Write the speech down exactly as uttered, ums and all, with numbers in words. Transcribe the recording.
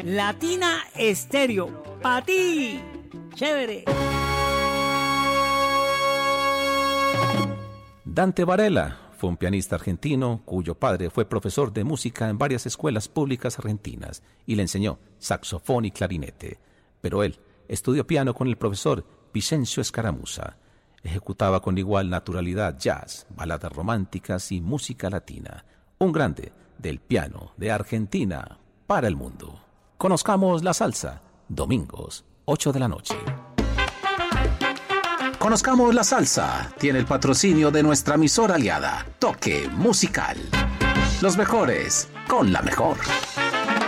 Latina Estéreo, pa' ti. Chévere. Dante Varela fue un pianista argentino cuyo padre fue profesor de música en varias escuelas públicas argentinas y le enseñó saxofón y clarinete. Pero él estudió piano con el profesor Vicencio Escaramuza. Ejecutaba con igual naturalidad jazz, baladas románticas y música latina. Un grande del piano de Argentina para el mundo. Conozcamos la salsa, domingos, ocho de la noche. Conozcamos la salsa. Tiene el patrocinio de nuestra emisora aliada, Toque Musical. Los mejores con la mejor.